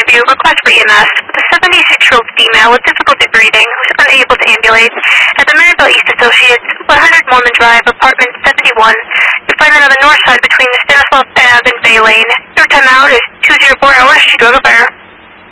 Grandview, request for EMS with a 76-year-old female with difficulty breathing who is unable to ambulate at the Maryville East Associates, 100 Mormon Drive, apartment 71. You'll find them on the north side between the Stanislaus Ave and Bay Lane. Your timeout is 204 hours. She drove a fire.